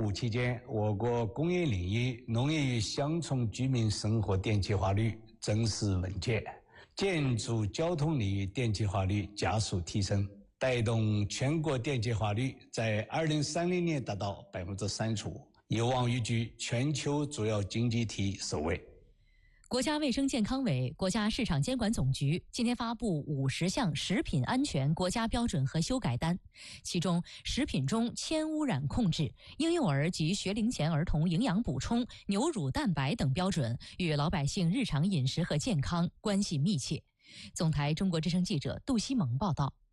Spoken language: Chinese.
务期间，我国工业领域、农业与乡村居民生活电气化率正式稳健，建筑交通领域电气化率加速提升，带动全国电气化率在2030年达到35%，有望跃居全球主要经济体首位。 国家卫生健康委、国家市场监管总局今天发布50项食品安全国家标准和修改单，其中食品中铅污染控制、婴幼儿及学龄前儿童营养补充、牛乳蛋白等标准与老百姓日常饮食和健康关系密切。总台中国之声记者杜希萌报道。